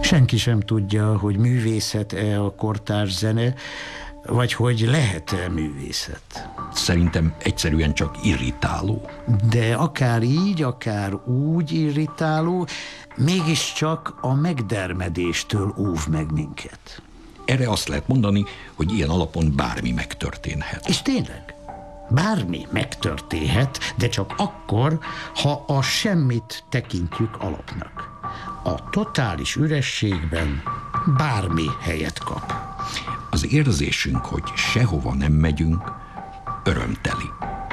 Senki sem tudja, hogy művészet-e a kortárs zene, vagy hogy lehet-e művészet. Szerintem egyszerűen csak irritáló. De akár így, akár úgy irritáló, mégiscsak a megdermedéstől óv meg minket. Erre azt lehet mondani, hogy ilyen alapon bármi megtörténhet. És tényleg, bármi megtörténhet, de csak akkor, ha a semmit tekintjük alapnak. A totális ürességben bármi helyet kap. Az érzésünk, hogy sehova nem megyünk, örömteli.